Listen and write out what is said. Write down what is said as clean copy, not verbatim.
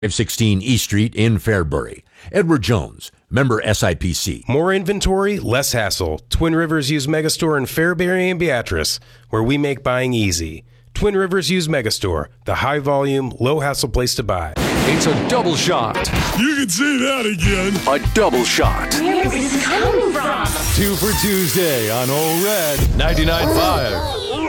516 East Street in Fairbury. Edward Jones, member SIPC. More inventory, less hassle. Twin Rivers Used Megastore in Fairbury and Beatrice, where we make buying easy. Twin Rivers Used Megastore, the high-volume, low-hassle place to buy. It's a double shot. You can say that again. A double shot. Where is this coming from? 2 for Tuesday on Old Red 99.5.